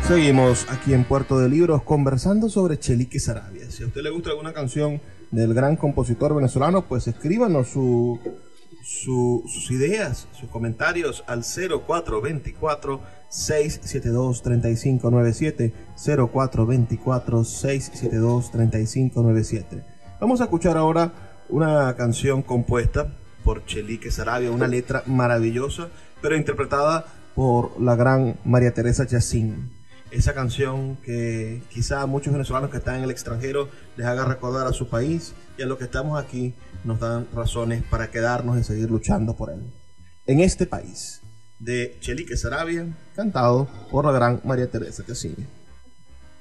Seguimos aquí en Puerto de Libros conversando sobre Chelique Saravia. Si a usted le gusta alguna canción del gran compositor venezolano, pues escríbanos sus ideas, sus comentarios al 0424-672-3597, 0424-672-3597. Vamos a escuchar ahora una canción compuesta por Chelique Saravia, una letra maravillosa, pero interpretada por la gran María Teresa Yacine. Esa canción que quizá a muchos venezolanos que están en el extranjero les haga recordar a su país, y a los que estamos aquí nos dan razones para quedarnos y seguir luchando por él. En este país, de Chelique Saravia, cantado por la gran María Teresa Yacine.